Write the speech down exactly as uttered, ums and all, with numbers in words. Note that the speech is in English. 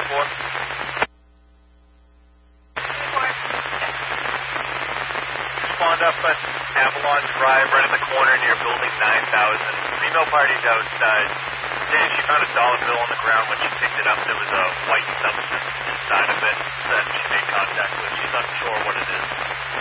four. Spawned up at Avalon Drive, right in the corner near Building nine thousand. Female party's outside. Saying she found a dollar bill on the ground. When she picked it up, there was a white substance inside of it that she made contact with. She's unsure what it is.